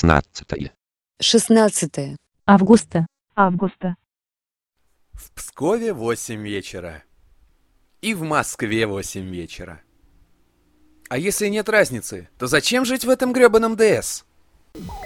16. 16 августа. В Пскове 8 вечера. И в Москве 8 вечера. А если нет разницы, то зачем жить в этом грёбаном ДС?